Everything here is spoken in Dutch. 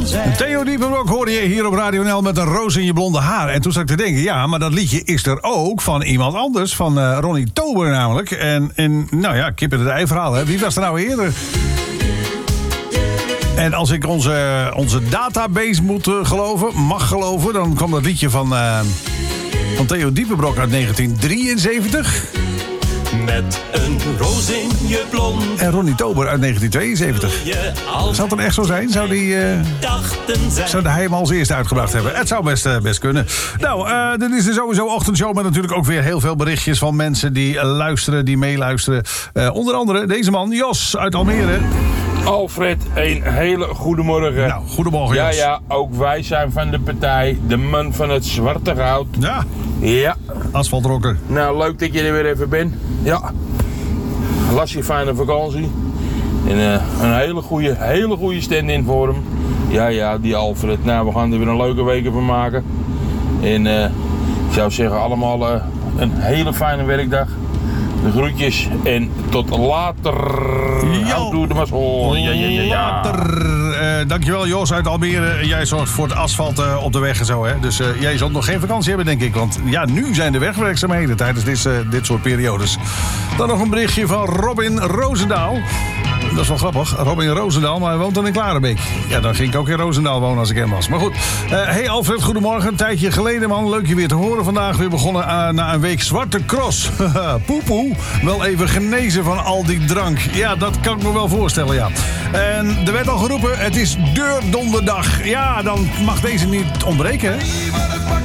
Theo Diepenbroek hoorde je hier op Radio NL met een roos in je blonde haar. En toen zat ik te denken, ja, maar dat liedje is er ook van iemand anders. Van Ronnie Tober namelijk. En nou ja, kip in het ei verhaal, hè. Wie was er nou eerder? En als ik onze database mag geloven... dan kwam dat liedje van Theo Diepenbroek uit 1973... Met een roos in je blond. En Ronnie Tober uit 1972. Zou het dan echt zo zijn? Zou hij hem als eerste uitgebracht hebben? Het zou best kunnen. Nou, dit is de sowieso ochtendshow... met natuurlijk ook weer heel veel berichtjes van mensen die luisteren, die meeluisteren. Onder andere deze man, Jos uit Almere. Alfred, een hele goede morgen. Nou, goedemorgen Jos. Ja, ook wij zijn van de partij, de man van het zwarte goud. Ja. Asfaltrokker. Nou, leuk dat je er weer even bent. Ja. Las je fijne vakantie. En een hele goede stand-in voor hem. Ja, die Alfred. Nou, we gaan er weer een leuke week van maken. En ik zou zeggen, allemaal een hele fijne werkdag. De groetjes en tot later. Doe de mazzel. Later. Dankjewel Jos uit Almere. Jij zorgt voor het asfalt op de weg en zo, hè. Dus jij zult nog geen vakantie hebben, denk ik. Want ja, nu zijn de wegwerkzaamheden tijdens dit soort periodes. Dan nog een berichtje van Robin Roosendaal. Dat is wel grappig. Robin Roosendaal, maar hij woont dan in Klarenbeek. Ja, dan ging ik ook in Roosendaal wonen als ik hem was. Maar goed. Hey Alfred, goedemorgen. Een tijdje geleden, man. Leuk je weer te horen vandaag. Weer begonnen na een week zwarte cross. Poepoe. Wel even genezen van al die drank. Ja, dat kan ik me wel voorstellen, ja. En er werd al geroepen, het is deurdonderdag. Ja, dan mag deze niet ontbreken, hè?